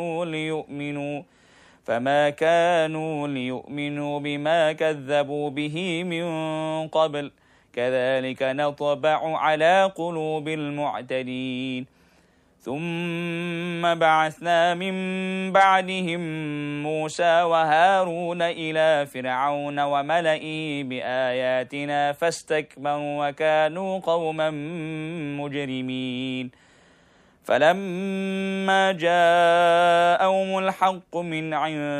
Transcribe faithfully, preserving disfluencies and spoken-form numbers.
ليؤمنوا فما كانوا ليؤمنوا بما كذبوا به من قبل كذلك نطبع على قلوب المعتدين. ثم بعثنا من بعدهم موسى وهارون إلى فرعون وملئه بآياتنا فاستكبروا وكانوا قوما مجرمين. فلما جاءهم الحق من عند